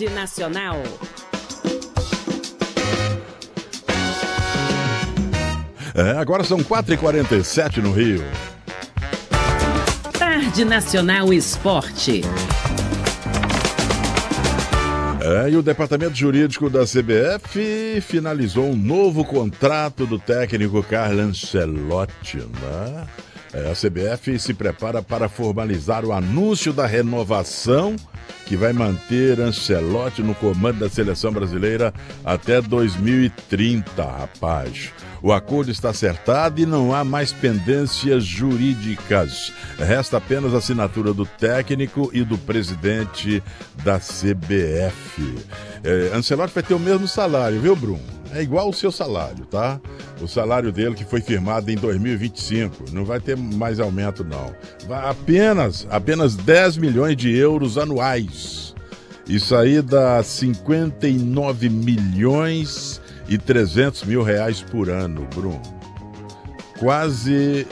Tarde Nacional. Agora são 4h47 no Rio. Tarde Nacional Esporte. E o Departamento Jurídico da CBF finalizou um novo contrato do técnico Carlo Ancelotti, né? A CBF se prepara para formalizar o anúncio da renovação que vai manter Ancelotti no comando da seleção brasileira até 2030, rapaz. O acordo está acertado e não há mais pendências jurídicas. Resta apenas a assinatura do técnico e do presidente da CBF. Ancelotti vai ter o mesmo salário, viu, Bruno? É igual o seu salário, tá? O salário dele que foi firmado em 2025. Não vai ter mais aumento, não. Vai apenas 10 milhões de euros anuais. Isso aí dá 59 milhões e 300 mil reais por ano, Bruno. Quase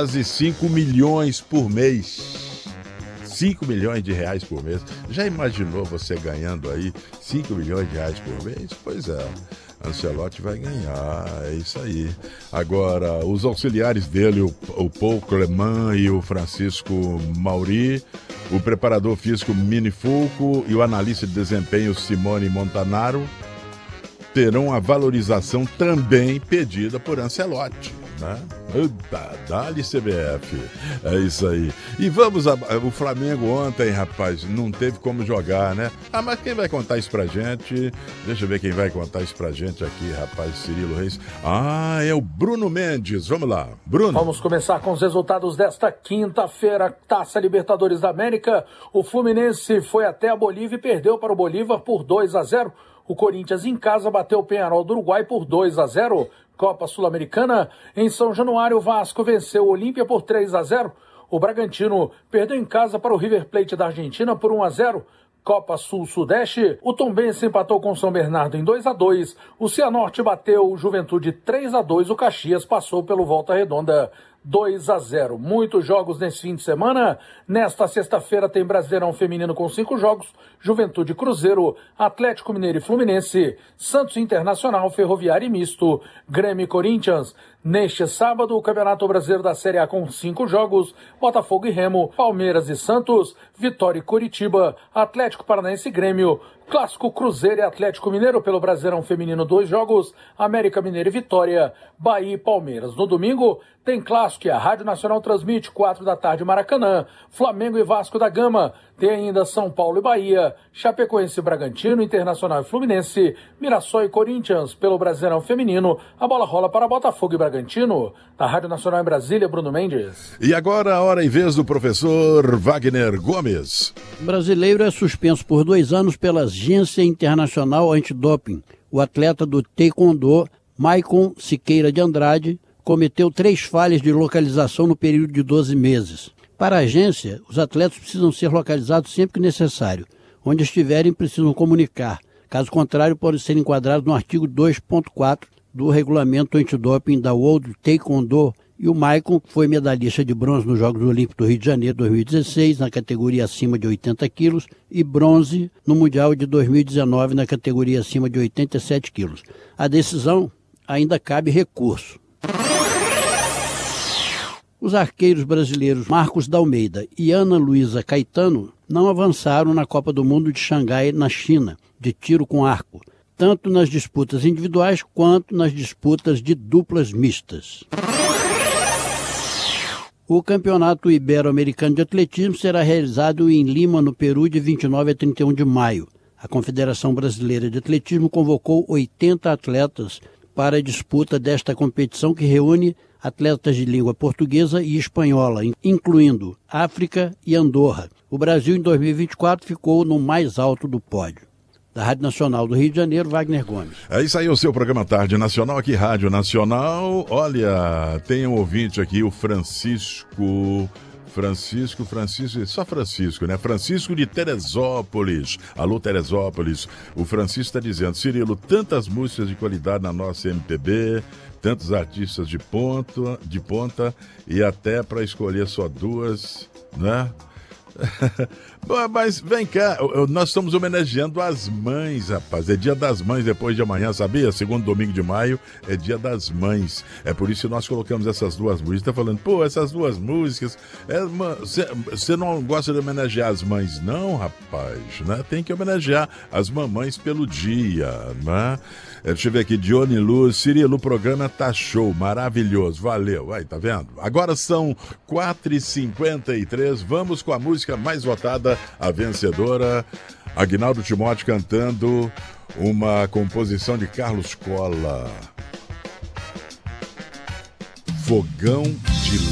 5 milhões por mês. 5 milhões de reais por mês. Já imaginou você ganhando aí 5 milhões de reais por mês? Pois é. Ancelotti vai ganhar, é isso aí. Agora, os auxiliares dele, o Paul Clement e o Francisco Mauri, o preparador físico Mini Fulco e o analista de desempenho Simone Montanaro, terão a valorização também pedida por Ancelotti, né? Dá-lhe CBF, é isso aí. E vamos, o Flamengo ontem, rapaz, não teve como jogar, né? Mas quem vai contar isso pra gente? Deixa eu ver quem vai contar isso pra gente aqui, rapaz, Cirilo Reis. É o Bruno Mendes, vamos lá, Bruno. Vamos começar com os resultados desta quinta-feira, Taça Libertadores da América. O Fluminense foi até a Bolívia e perdeu para o Bolívar por 2-0. O Corinthians em casa bateu o Peñarol do Uruguai por 2-0. Copa Sul-Americana, em São Januário, o Vasco venceu o Olímpia por 3-0. O Bragantino perdeu em casa para o River Plate da Argentina por 1-0. Copa Sul-Sudeste, o Tombense empatou com o São Bernardo em 2-2. O Cianorte bateu o Juventude 3-2. O Caxias passou pelo Volta Redonda 2-0. Muitos jogos nesse fim de semana. Nesta sexta-feira tem Brasileirão Feminino com 5 jogos. Juventude e Cruzeiro, Atlético Mineiro e Fluminense, Santos Internacional, Ferroviário e Misto, Grêmio e Corinthians. Neste sábado, o Campeonato Brasileiro da Série A com 5 jogos, Botafogo e Remo, Palmeiras e Santos, Vitória e Coritiba, Atlético Paranaense e Grêmio, Clássico Cruzeiro e Atlético Mineiro pelo Brasileirão Feminino 2 jogos, América Mineiro e Vitória, Bahia e Palmeiras. No domingo, tem Clássico e a Rádio Nacional transmite 4 da tarde Maracanã, Flamengo e Vasco da Gama, tem ainda São Paulo e Bahia, Chapecoense e Bragantino, Internacional e Fluminense, Mirassol e Corinthians pelo Brasileirão Feminino. A bola rola para Botafogo e Bragantino. Da Rádio Nacional em Brasília, Bruno Mendes. E agora a hora e vez do professor Wagner Gomes. O brasileiro é suspenso por 2 anos pela Agência Internacional Antidoping. O atleta do Taekwondo, Maicon Siqueira de Andrade, cometeu 3 falhas de localização no período de 12 meses. Para a agência, os atletas precisam ser localizados sempre que necessário. Onde estiverem, precisam comunicar. Caso contrário, podem ser enquadrados no artigo 2.4 do regulamento antidoping da World Taekwondo. E o Maicon foi medalhista de bronze nos Jogos Olímpicos do Rio de Janeiro 2016, na categoria acima de 80 quilos, e bronze no Mundial de 2019, na categoria acima de 87 quilos. A decisão ainda cabe recurso. Os arqueiros brasileiros Marcos D'Almeida e Ana Luísa Caetano não avançaram na Copa do Mundo de Xangai, na China, de tiro com arco, tanto nas disputas individuais quanto nas disputas de duplas mistas. O Campeonato Ibero-Americano de Atletismo será realizado em Lima, no Peru, de 29 a 31 de maio. A Confederação Brasileira de Atletismo convocou 80 atletas para a disputa desta competição, que reúne atletas de língua portuguesa e espanhola, incluindo África e Andorra. O Brasil, em 2024, ficou no mais alto do pódio. Da Rádio Nacional do Rio de Janeiro, Wagner Gomes. É isso aí, o seu programa Tarde Nacional, aqui Rádio Nacional. Olha, tem um ouvinte aqui, o Francisco, só Francisco, né? Francisco de Teresópolis. Alô, Teresópolis. O Francisco está dizendo: Cirilo, tantas músicas de qualidade na nossa MPB, tantos artistas de ponta, e até para escolher só 2, né? Mas vem cá, nós estamos homenageando as mães, rapaz. É dia das mães depois de amanhã, sabia? Segundo domingo de maio é dia das mães. É por isso que nós colocamos essas duas músicas. Tá falando, pô, essas duas músicas. Você não gosta de homenagear as mães, não, rapaz, né? Tem que homenagear as mamães pelo dia, né? Deixa eu ver aqui, Dione Luz, Cirilo, o programa tá show, maravilhoso, valeu. Aí, tá vendo? Agora são 4h53, vamos com a música mais votada, a vencedora, Aguinaldo Timóteo cantando uma composição de Carlos Colla. Fogão